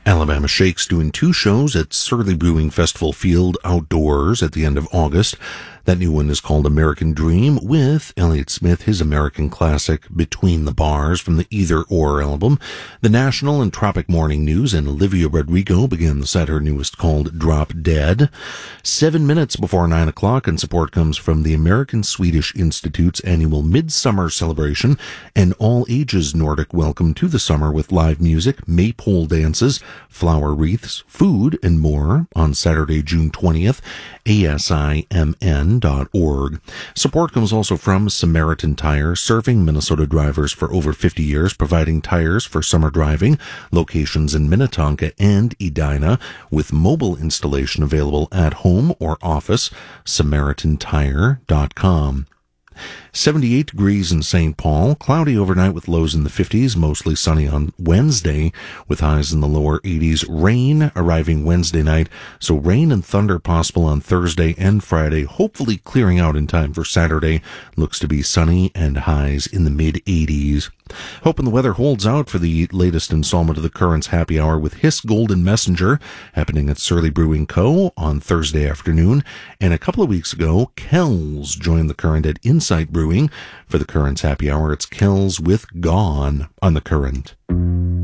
Alabama Shakes doing 2 shows at Surly Brewing Festival Field outdoors at the end of August. That new one is called American Dream, with Elliott Smith, his American classic Between the Bars from the Either Or album. The National and Tropic Morning News and Olivia Rodrigo begin the set, her newest, called Drop Dead. 7 minutes before 9 o'clock, and support comes from the American Swedish Institute's annual Midsummer Celebration, an all-ages Nordic welcome to the summer with live music, maypole dances, flower wreaths, food, and more on Saturday, June 20th, ASIMN.org. Support comes also from Samaritan Tire, serving Minnesota drivers for over 50 years, providing tires for summer driving, locations in Minnetonka and Edina, with mobile installation available at home or office, SamaritanTire.com. 78 degrees in St. Paul, cloudy overnight with lows in the 50s, mostly sunny on Wednesday with highs in the lower 80s. Rain arriving Wednesday night, so rain and thunder possible on Thursday and Friday, hopefully clearing out in time for Saturday. Looks to be sunny and highs in the mid-80s. Hoping the weather holds out for the latest installment of the Currents Happy Hour with Hiss Golden Messenger, happening at Surly Brewing Co. on Thursday afternoon. And a couple of weeks ago, Kells joined the Current at Insight Brewing. For the Currents Happy Hour, it's Kells with Gone on the Current.